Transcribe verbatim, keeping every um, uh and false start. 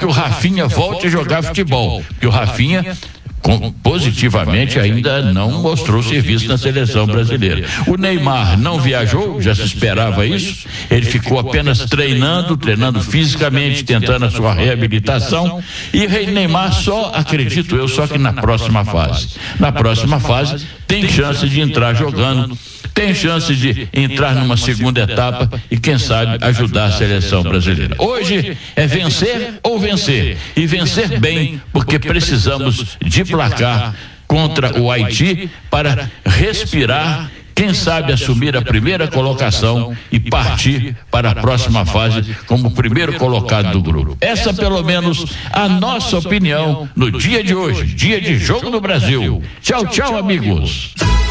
o Rafinha volte a jogar futebol, porque o Rafinha Com, positivamente ainda não mostrou serviço na seleção brasileira. O Neymar não viajou, já se esperava isso, ele ficou apenas treinando, treinando fisicamente, tentando a sua reabilitação, e o Neymar só, acredito eu, só que na próxima fase. Na próxima fase tem chance de entrar jogando, tem chance de entrar numa segunda etapa e quem sabe ajudar a seleção brasileira. Hoje é vencer ou vencer, e vencer bem, porque precisamos de placar contra o Haiti para respirar, quem sabe assumir a primeira colocação e partir para a próxima fase como o primeiro colocado do grupo. Essa pelo menos a nossa opinião no dia de hoje, dia de Jogo do Brasil. Tchau, tchau, amigos.